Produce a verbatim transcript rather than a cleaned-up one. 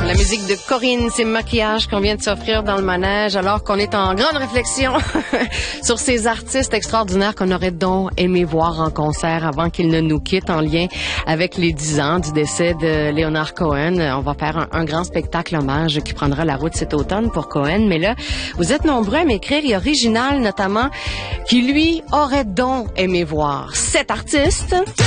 La musique de Corinne, c'est Maquillage qu'on vient de s'offrir dans le manège alors qu'on est en grande réflexion sur ces artistes extraordinaires qu'on aurait donc aimé voir en concert avant qu'ils ne nous quittent en lien avec les dix ans du décès de Leonard Cohen. On va faire un, un grand spectacle hommage qui prendra la route cet automne pour Cohen. Mais là, vous êtes nombreux à m'écrire. Il y a Original notamment qui, lui, aurait donc aimé voir cet artiste.